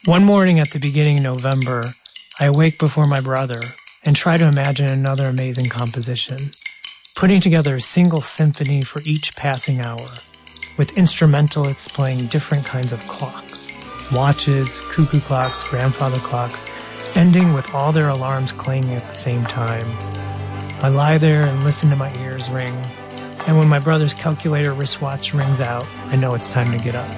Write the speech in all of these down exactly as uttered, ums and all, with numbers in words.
One morning at the beginning of November, I awake before my brother and try to imagine another amazing composition, putting together a single symphony for each passing hour, with instrumentalists playing different kinds of clocks, watches, cuckoo clocks, grandfather clocks, ending with all their alarms clanging at the same time. I lie there and listen to my ears ring, and when my brother's calculator wristwatch rings out, I know it's time to get up.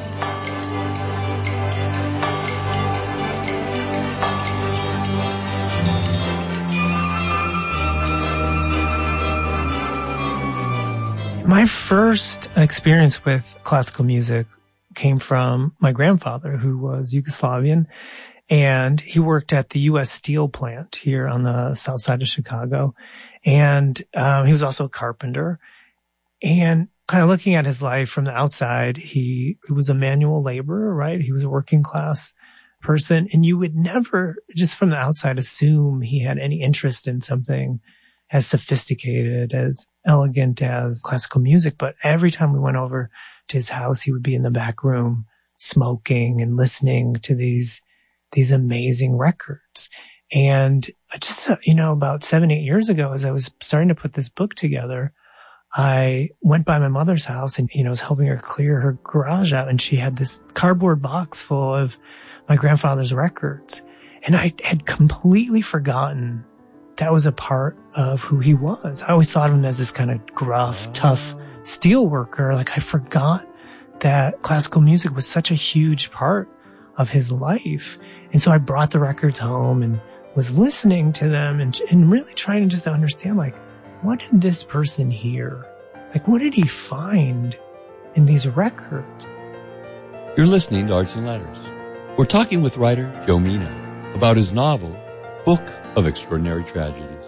My first experience with classical music came from my grandfather, who was Yugoslavian, and he worked at the U S Steel plant here on the south side of Chicago. And um, he was also a carpenter. And kind of looking at his life from the outside, he, he was a manual laborer, right? He was a working class person. And you would never, just from the outside, assume he had any interest in something as sophisticated, as elegant as classical music. But every time we went over to his house, he would be in the back room smoking and listening to these, these amazing records. And just, you know, about seven, eight years ago, as I was starting to put this book together, I went by my mother's house and, you know, was helping her clear her garage out. And she had this cardboard box full of my grandfather's records. And I had completely forgotten that was a part of who he was. I always thought of him as this kind of gruff, tough steel worker. Like I forgot that classical music was such a huge part of his life. And so I brought the records home and was listening to them and, and really trying to just understand, like, what did this person hear? Like, what did he find in these records? You're listening to Arts and Letters. We're talking with writer Joe Meno about his novel, Book of Extraordinary Tragedies.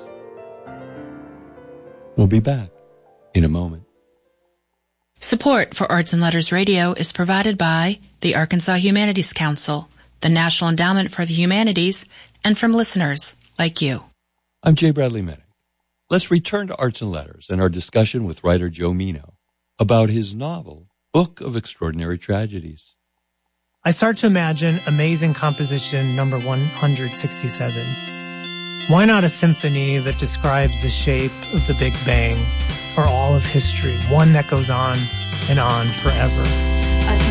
We'll be back in a moment. Support for Arts and Letters Radio is provided by the Arkansas Humanities Council, the National Endowment for the Humanities, and from listeners like you. I'm Jay Bradley Minnick. Let's return to Arts and Letters and our discussion with writer Joe Meno about his novel, Book of Extraordinary Tragedies. I start to imagine amazing composition number one hundred sixty-seven. Why not a symphony that describes the shape of the Big Bang or all of history, one that goes on and on forever?